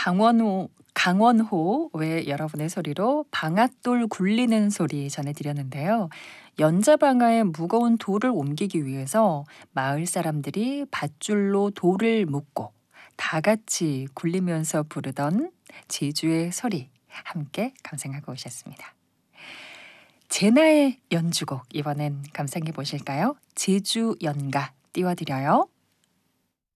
강원호 외 여러분의 소리로 방앗돌 굴리는 소리 전해드렸는데요. 연자방아에 무거운 돌을 옮기기 위해서 마을 사람들이 밧줄로 돌을 묶고 다 같이 굴리면서 부르던 제주의 소리 함께 감상하고 오셨습니다. 제나의 연주곡 이번엔 감상해 보실까요? 제주 연가 띄워드려요.